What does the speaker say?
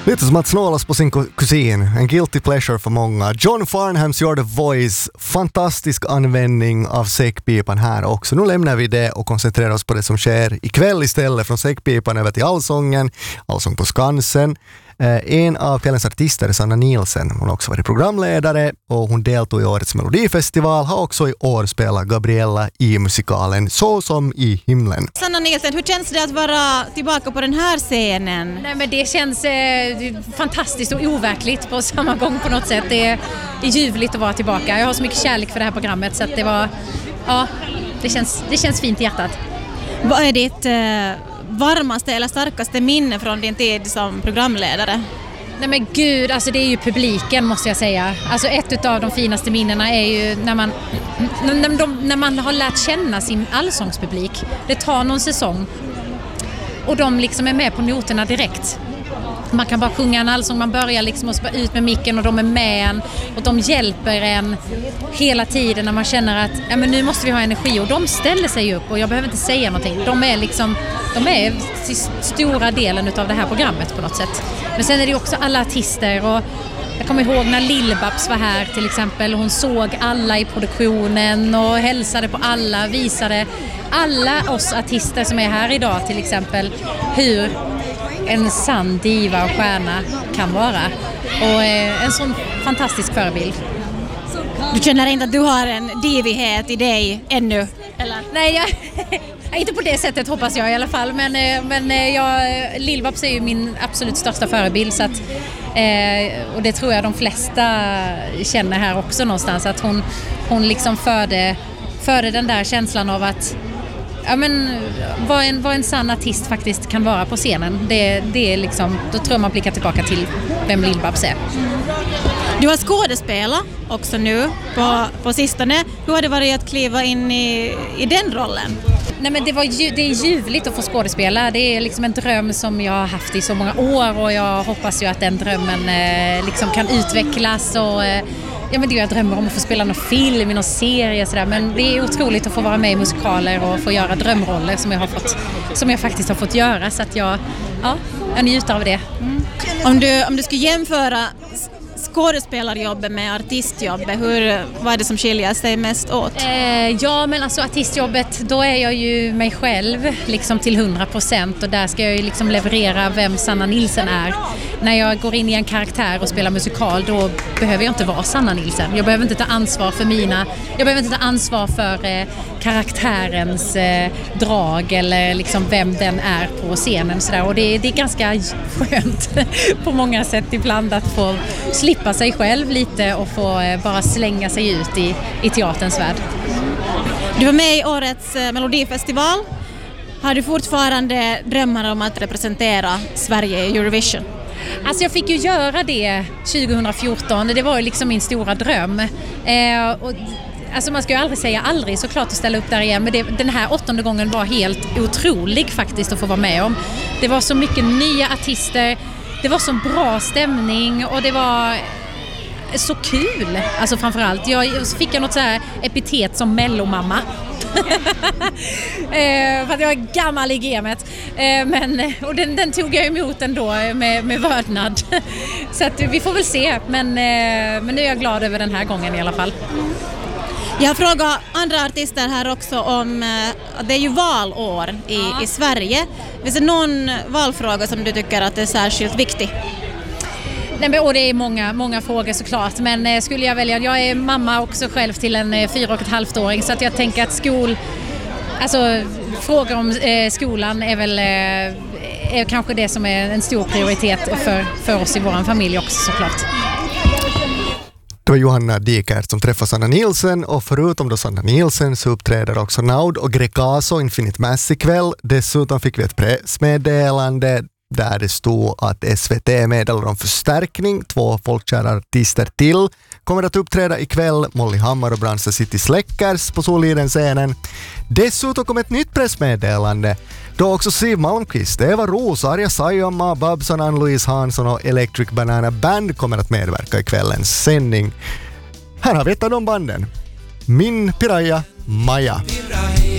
Lite som att snålas på sin kusin, en guilty pleasure för många. John Farnhams You're the Voice, fantastisk användning av säckpipan här också. Nu lämnar vi det och koncentrerar oss på det som sker ikväll istället, från säckpipan över till Allsången, Allsång på Skansen. En av kvällens artister är Sanna Nielsen. Hon har också varit programledare och hon deltog i årets Melodifestival. Har också i år spelat Gabriella i musikalen Så som i himlen. Sanna Nielsen, hur känns det att vara tillbaka på den här scenen? Nej, men det känns fantastiskt och overkligt på samma gång på något sätt. Det är ljuvligt att vara tillbaka. Jag har så mycket kärlek för det här programmet så att det var, ja, det känns fint i hjärtat. Vad är ditt varmaste eller starkaste minne från din tid som programledare? Nej men gud, alltså det är ju publiken måste jag säga. Alltså ett av de finaste minnena är ju när man har lärt känna sin allsångspublik. Det tar någon säsong och de liksom är med på noterna direkt. Man kan bara sjunga en allsång, man börjar liksom och ut med micken och de är med en och de hjälper en hela tiden när man känner att ja, men nu måste vi ha energi, och de ställer sig upp och jag behöver inte säga någonting. De är stora delen av det här programmet på något sätt. Men sen är det också alla artister, och jag kommer ihåg när Lill-Babs var här till exempel. Hon såg alla i produktionen och hälsade på alla, visade alla oss artister som är här idag till exempel hur en sann diva och stjärna kan vara. Och en sån fantastisk förebild. Du känner inte att du har en divighet i dig ännu? Eller? Nej, inte på det sättet hoppas jag i alla fall. Men Lill-Babs är ju min absolut största förebild. Så att, och det tror jag de flesta känner här också någonstans. Att hon liksom förde den där känslan av att ja, men vad en sann artist faktiskt kan vara på scenen. Det är liksom, då tror man blickar tillbaka till vem Lill-Babs är. Du har skådespelat också nu på sistone. Hur har det varit att kliva in i den rollen? Nej, men det är ljuvligt att få skådespela. Det är liksom en dröm som jag har haft i så många år, och jag hoppas ju att den drömmen liksom kan utvecklas. Och ja, men det jag drömmer om att få spela någon film i någon serie sådär. Men det är otroligt att få vara med i musikaler och få göra drömroller som jag faktiskt har fått göra. Så att jag njuter av det. Om du skulle jämföra skådespelarjobbet med artistjobbet, vad är det som skiljer sig mest åt? Ja, men alltså artistjobbet, då är jag ju mig själv liksom till 100%, och där ska jag ju liksom leverera vem Sanna Nielsen är. När jag går in i en karaktär och spelar musikal, då behöver jag inte vara Sanna Nielsen. Jag behöver inte ta ansvar för karaktärens drag eller liksom vem den är på scenen så där. Och det är ganska skönt på många sätt ibland att få slippa sig själv lite och få bara slänga sig ut i teaterns värld. Du var med i årets Melodifestival. Har du fortfarande drömmar om att representera Sverige i Eurovision? Alltså jag fick ju göra det 2014. Det var ju liksom min stora dröm. Alltså man ska ju aldrig säga aldrig, såklart, att ställa upp där igen. Men den här 8:e gången var helt otrolig faktiskt att få vara med om. Det var så mycket nya artister. Det var så bra stämning och det var så kul. Alltså framförallt. Så fick jag något så här epitet som mellomamma. För att jag är gammal i gamet. Och den tog jag emot ändå med vördnad. Så att vi får väl se. Men nu är jag glad över den här gången i alla fall. Jag har frågat andra artister här också om att det är ju valår i Sverige. Finns det någon valfråga som du tycker att är särskilt viktig? Nej, och det är många frågor såklart, men skulle jag välja, jag är mamma också själv till en 4,5-åring, så att jag tänker att frågor om skolan är kanske det som är en stor prioritet för oss i vår familj också såklart. Det var Johanna Dikert som träffade Sanna Nielsen, och förutom då Sanna Nielsen så uppträder också Naud och Grecaso Infinite Mass ikväll. Dessutom fick vi ett pressmeddelande där det stod att SVT meddelar om förstärkning. 2 folkkära artister till kommer att uppträda ikväll. Molly Hammar och Bransta City Släckers på Soliden-scenen. Dessutom kom ett nytt pressmeddelande då också Siw Malmkvist, Eva Ros, Arja Saijonmaa, Babson, Ann-Louise Hansson och Electric Banana Band kommer att medverka i kvällens sändning. Här har vi ett av de banden. Min Piraya Maja.